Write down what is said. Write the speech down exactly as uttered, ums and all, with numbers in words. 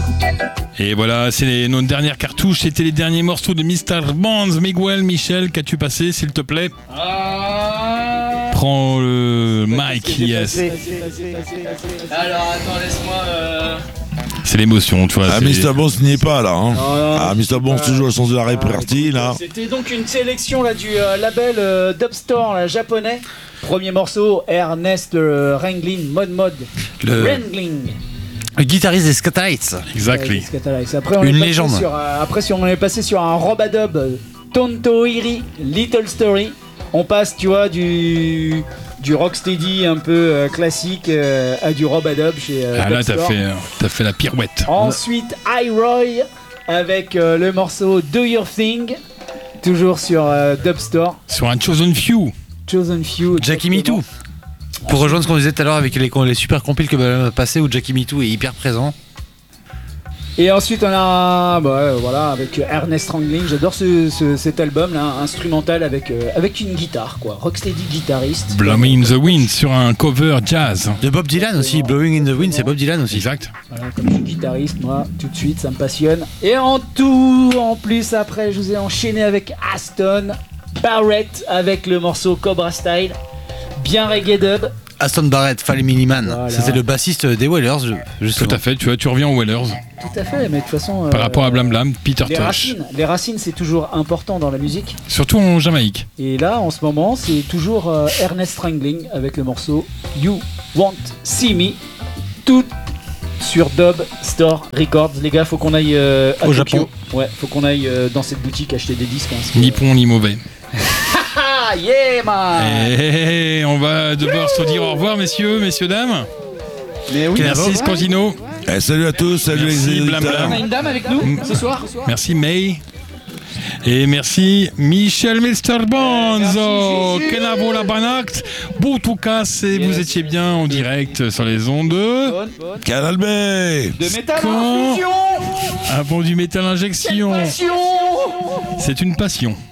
Et voilà, c'est les, nos dernières cartouches. C'était les derniers morceaux de mister Bonds. Miguel, Michel, qu'as-tu passé, s'il te plaît? Ah. Prends le mic, yes. Alors attends, laisse-moi. Euh... C'est l'émotion, tu vois. Ah, c'est... mister Bonds n'y est pas là. Hein. Non, non. Ah, mister Bonds Ah. toujours le sens de la répartie là. C'était donc une sélection là, du euh, label euh, Dubstore là, japonais. Premier morceau, Ernest euh, Ranglin, Mod Mod. Le- Ranglin. Le guitariste des Scatalites. Exactly. Ouais, Scatalites. Après, on Une est passé légende. Sur, euh, après, si on est passé sur un Robadub, euh, Tontoiri, Little Story. On passe, tu vois, du du rocksteady un peu euh, classique euh, à du Robadub chez euh, Ah là, t'as Dubstore. fait, euh, t'as fait la pirouette. Ensuite, iRoy avec euh, le morceau Do Your Thing, toujours sur euh, Dubstore. Sur un Chosen Few. Chosen Few. Jackie exactement. Me Too. Pour rejoindre ce qu'on disait tout à l'heure avec les, les super compiles que Ballam a passé où Jackie Me Too est hyper présent. Et ensuite, on a bah, euh, voilà, avec euh, Ernest Ranglin. J'adore ce, ce- cet album là, instrumental avec, euh, avec une guitare, quoi. Rocksteady guitariste. Blowing in the Wind sur un cover jazz. De Bob Dylan aussi, Blowing in the Wind, c'est Bob Dylan aussi. Exact. Voilà, comme je suis guitariste, moi, tout de suite, ça me passionne. Et en tout, en plus, après, je vous ai enchaîné avec Aston Barrett avec le morceau Cobra Style. Bien reggae dub. Aston Barrett, Fall Miniman, Voilà. c'était le bassiste des Wailers, justement. Tout à fait, tu vois, tu reviens aux Wellers. Tout à fait, mais de toute façon. Par euh, rapport à Blam Blam, Peter les Tosh. racines, les racines, c'est toujours important dans la musique. Surtout en Jamaïque. Et là, en ce moment, c'est toujours euh, Ernest Strangling avec le morceau You Won't See Me, tout sur Dub Store Records. Les gars, faut qu'on aille euh, à Au Tokyo. Japon. Ouais, faut qu'on aille euh, dans cette boutique acheter des disques. Hein, parce que- Ni bon ni mauvais. Ah, yeah, man! Et on va devoir se dire au revoir, messieurs, messieurs, dames. Mais oui, Merci Scandino. Eh, salut à tous, salut Merci, les Blam auditeurs. on a une dame avec nous ce soir. Merci May. Et merci Michel mister Bonzo. Kenavo la Banact. Boutoukas, et vous étiez bien en direct sur les ondes de. Bonne, bonne. Canal B. De métal Quand- infusion. Avant du métal injection. Passion. C'est une passion.